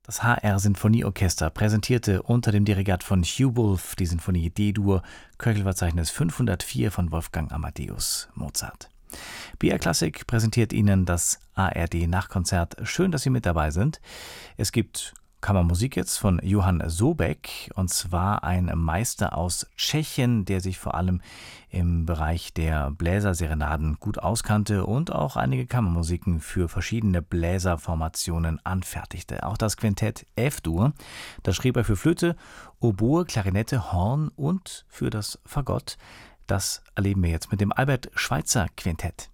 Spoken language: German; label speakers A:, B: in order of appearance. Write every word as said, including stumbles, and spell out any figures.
A: Das H R Sinfonieorchester präsentierte unter dem Dirigat von Hugh Wolf die Sinfonie D-Dur, Köchelverzeichnis fünfhundertvier von Wolfgang Amadeus Mozart. B R Klassik präsentiert Ihnen das A R D-Nachkonzert. Schön, dass Sie mit dabei sind. Es gibt Kammermusik jetzt von Johann Sobek, und zwar ein Meister aus Tschechien, der sich vor allem im Bereich der Bläserserenaden gut auskannte und auch einige Kammermusiken für verschiedene Bläserformationen anfertigte. Auch das Quintett F-Dur, das schrieb er für Flöte, Oboe, Klarinette, Horn und für das Fagott. Das erleben wir jetzt mit dem Albert Schweitzer Quintett.